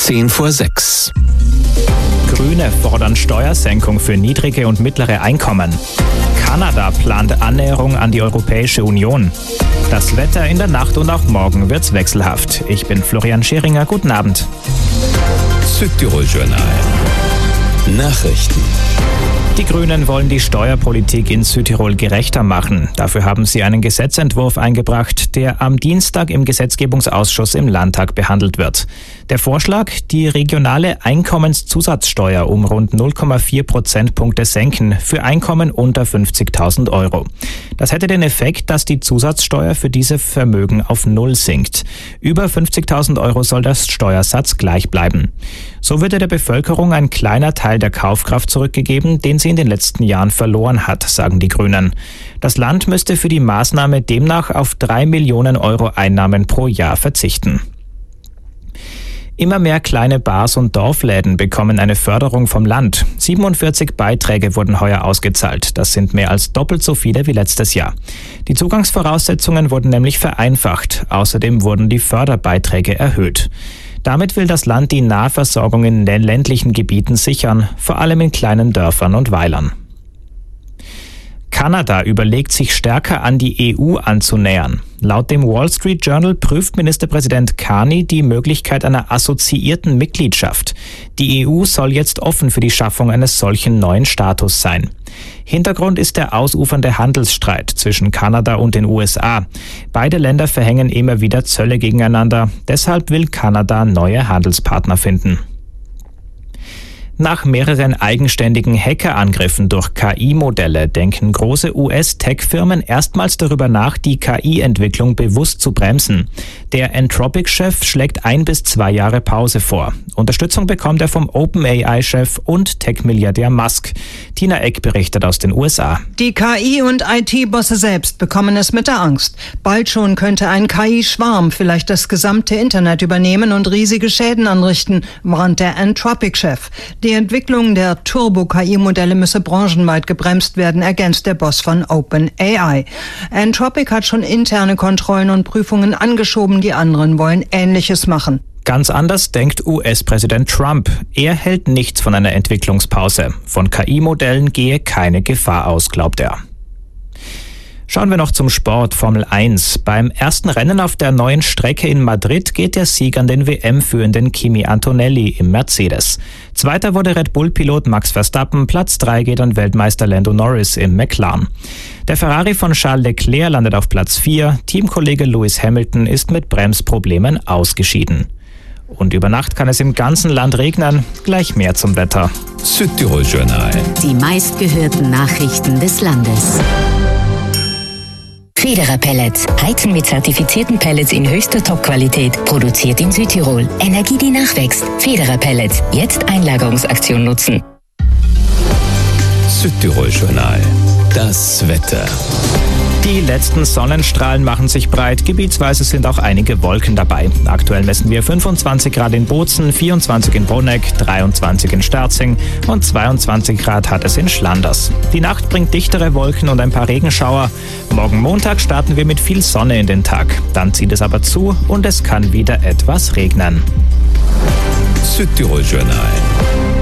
5:10. Grüne fordern Steuersenkung für niedrige und mittlere Einkommen. Kanada plant Annäherung an die Europäische Union. Das Wetter in der Nacht und auch morgen wird's wechselhaft. Ich bin Florian Scheringer. Guten Abend. Südtirol-Journal. Nachrichten. Die Grünen wollen die Steuerpolitik in Südtirol gerechter machen. Dafür haben sie einen Gesetzentwurf eingebracht, der am Dienstag im Gesetzgebungsausschuss im Landtag behandelt wird. Der Vorschlag, die regionale Einkommenszusatzsteuer um rund 0,4 Prozentpunkte senken für Einkommen unter 50.000 Euro. Das hätte den Effekt, dass die Zusatzsteuer für diese Vermögen auf Null sinkt. Über 50.000 Euro soll der Steuersatz gleich bleiben. So würde der Bevölkerung ein kleiner Teil der Kaufkraft zurückgegeben, den sie in den letzten Jahren verloren hat, sagen die Grünen. Das Land müsste für die Maßnahme demnach auf 3 Millionen Euro Einnahmen pro Jahr verzichten. Immer mehr kleine Bars und Dorfläden bekommen eine Förderung vom Land. 47 Beiträge wurden heuer ausgezahlt. Das sind mehr als doppelt so viele wie letztes Jahr. Die Zugangsvoraussetzungen wurden nämlich vereinfacht. Außerdem wurden die Förderbeiträge erhöht. Damit will das Land die Nahversorgung in den ländlichen Gebieten sichern, vor allem in kleinen Dörfern und Weilern. Kanada überlegt, sich stärker an die EU anzunähern. Laut dem Wall Street Journal prüft Ministerpräsident Carney die Möglichkeit einer assoziierten Mitgliedschaft. Die EU soll jetzt offen für die Schaffung eines solchen neuen Status sein. Hintergrund ist der ausufernde Handelsstreit zwischen Kanada und den USA. Beide Länder verhängen immer wieder Zölle gegeneinander. Deshalb will Kanada neue Handelspartner finden. Nach mehreren eigenständigen Hackerangriffen durch KI-Modelle denken große US-Tech-Firmen erstmals darüber nach, die KI-Entwicklung bewusst zu bremsen. Der Anthropic-Chef schlägt 1 bis 2 Jahre Pause vor. Unterstützung bekommt er vom OpenAI-Chef und Tech-Milliardär Musk. Tina Eck berichtet aus den USA. Die KI- und IT-Bosse selbst bekommen es mit der Angst. Bald schon könnte ein KI-Schwarm vielleicht das gesamte Internet übernehmen und riesige Schäden anrichten, warnt der Anthropic-Chef. Die Entwicklung der Turbo-KI-Modelle müsse branchenweit gebremst werden, ergänzt der Boss von OpenAI. Anthropic hat schon interne Kontrollen und Prüfungen angeschoben, die anderen wollen Ähnliches machen. Ganz anders denkt US-Präsident Trump. Er hält nichts von einer Entwicklungspause. Von KI-Modellen gehe keine Gefahr aus, glaubt er. Schauen wir noch zum Sport, Formel 1. Beim ersten Rennen auf der neuen Strecke in Madrid geht der Sieg an den WM-führenden Kimi Antonelli im Mercedes. Zweiter wurde Red Bull-Pilot Max Verstappen, Platz 3 geht an Weltmeister Lando Norris im McLaren. Der Ferrari von Charles Leclerc landet auf Platz 4, Teamkollege Lewis Hamilton ist mit Bremsproblemen ausgeschieden. Und über Nacht kann es im ganzen Land regnen, gleich mehr zum Wetter. Südtirol-Journal. Die meistgehörten Nachrichten des Landes. Federer Pellets. Heizen mit zertifizierten Pellets in höchster Top-Qualität. Produziert in Südtirol. Energie, die nachwächst. Federer Pellets. Jetzt Einlagerungsaktion nutzen. Südtirol-Journal. Das Wetter. Die letzten Sonnenstrahlen machen sich breit. Gebietsweise sind auch einige Wolken dabei. Aktuell messen wir 25 Grad in Bozen, 24 in Bruneck, 23 in Sterzing und 22 Grad hat es in Schlanders. Die Nacht bringt dichtere Wolken und ein paar Regenschauer. Morgen Montag starten wir mit viel Sonne in den Tag. Dann zieht es aber zu und es kann wieder etwas regnen. Südtirol-Journal.